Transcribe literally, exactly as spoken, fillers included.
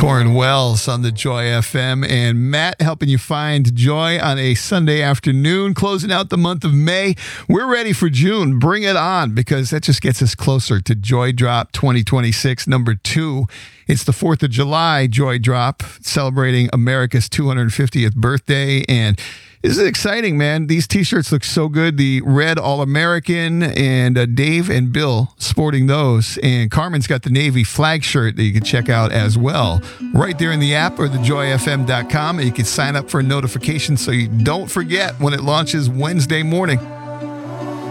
Torrin Wells on the Joy F M, and Matt helping you find joy on a Sunday afternoon, closing out the month of May. We're ready for June. Bring it on, because that just gets us closer to Joy Drop twenty twenty-six, number two. It's the fourth of July Joy Drop, celebrating America's two hundred fiftieth birthday, and this is exciting, man. These T-shirts look so good. The red All-American, and uh, Dave and Bill sporting those. And Carmen's got the Navy flag shirt that you can check out as well. Right there in the app or the joy f m dot com. And you can sign up for a notification so you don't forget when it launches Wednesday morning.